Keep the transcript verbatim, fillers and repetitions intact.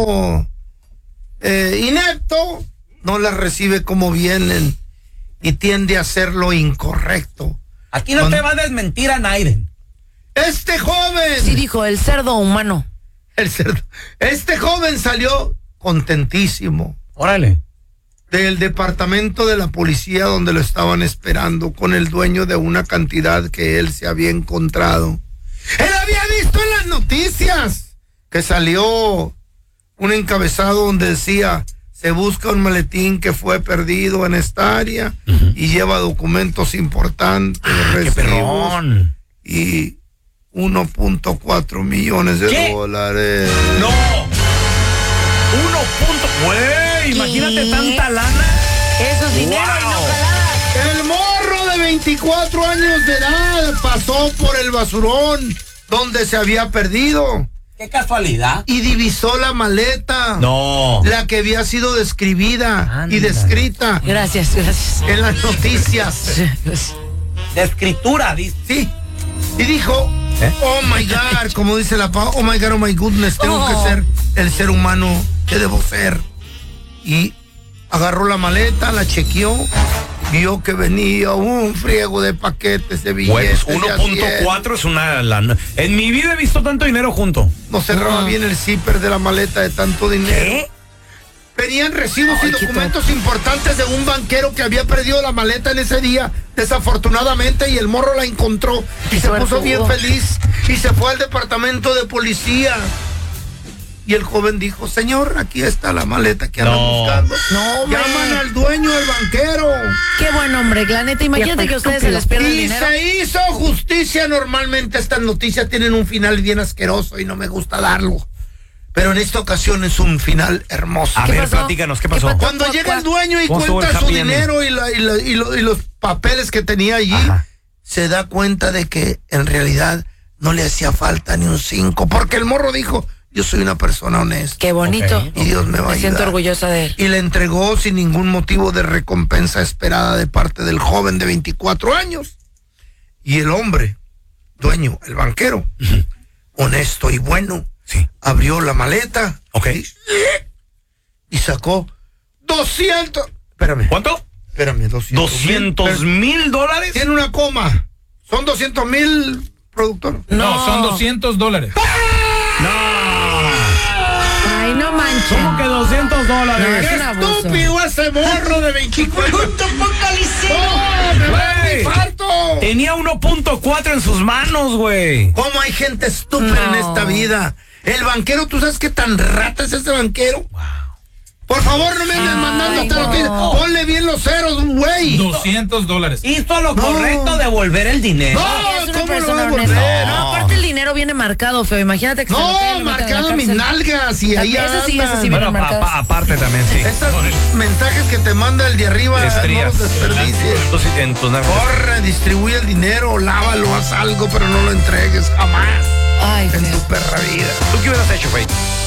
trabajo eh, inepto, no las recibe como vienen y tiende a hacer lo incorrecto. Aquí no Con... te va a desmentir a Naiden. Este joven. Sí, dijo, el cerdo humano. El cerdo. Este joven salió contentísimo. Órale. Del departamento de la policía donde lo estaban esperando con el dueño de una cantidad que él se había encontrado. Él había visto en las noticias que salió un encabezado donde decía: se busca un maletín que fue perdido en esta área uh-huh. y lleva documentos importantes, ah, recibos y uno punto cuatro millones de ¿Qué? dólares. No. uno. Güey, imagínate tanta lana. Eso es dinero wow. y no jaladas. El morro de veinticuatro años de edad pasó por el basurón donde se había perdido. Qué casualidad. Y divisó la maleta. No. La que había sido describida Anda. y descrita. Gracias, gracias. En las noticias. De escritura, dice. Sí. Y dijo, ¿eh? Oh my God, como dice la pa, oh my God, oh my goodness, tengo oh. que ser el ser humano que debo ser. Y agarró la maleta, la chequeó, vio que venía un friego de paquetes de billetes. Pues uno punto cuatro es una lana. En mi vida he visto tanto dinero junto. No cerraba no. bien el zipper de la maleta de tanto dinero. ¿Qué? Venían recibos Ay, y documentos qué importantes de un banquero que había perdido la maleta en ese día, desafortunadamente, y el morro la encontró y se puso bien feliz y se fue al departamento de policía. Y el joven dijo: señor, aquí está la maleta que andan no. buscando. No, llaman al dueño del banquero. Qué buen hombre, la neta, imagínate que a ustedes se les pierde el dinero. Y se hizo justicia. Normalmente estas noticias tienen un final bien asqueroso y no me gusta darlo. Pero en esta ocasión es un final hermoso. A ver, platícanos, ¿qué pasó? ¿Qué pasó? Cuando llega el dueño y cuenta su dinero y, la, y, la, y, lo, y los papeles que tenía allí, Ajá. se da cuenta de que en realidad no le hacía falta ni un cinco, porque el morro dijo: yo soy una persona honesta. Qué bonito. Okay. Y Dios me va a ayudar. Me siento orgullosa de él. Y le entregó sin ningún motivo de recompensa esperada de parte del joven de veinticuatro años. Y el hombre, dueño, el banquero, uh-huh. honesto y bueno, sí. abrió la maleta. Ok. Y, y sacó doscientos. Espérame. ¿Cuánto? Espérame, doscientos. ¿Doscientos mil dólares? Tiene una coma. Son doscientos mil, productor. No, no, son doscientos dólares. No. Ay, no manches. ¿Cómo que doscientos dólares? No, ¡qué estúpido ese morro de veinticuatro! ¡Punto focalicero! ¡Oh, me va a dar infarto! Tenía uno punto cuatro en sus manos, güey. ¿Cómo hay gente estúpida no. en esta vida? El banquero, ¿tú sabes qué tan rata es ese banquero? Wow. Por favor, no me andes mandando esta noticia. No. Ponle bien los ceros, güey. doscientos dólares. Hizo lo no. correcto, devolver el dinero. No, es ¿cómo lo va a devolver? No, aparte el dinero viene marcado, feo. Imagínate que no, se lo marcado mis nalgas y ahí eso sí, eso sí bueno, pa, pa, aparte también, sí. Estos mensajes que te manda el de arriba, Estrías. no los desperdicies. En tus nalgas. Corre, distribuye el dinero, lávalo, haz algo, pero no lo entregues jamás. Ay, en feo. tu perra vida. ¿Tú qué hubieras hecho, Faye?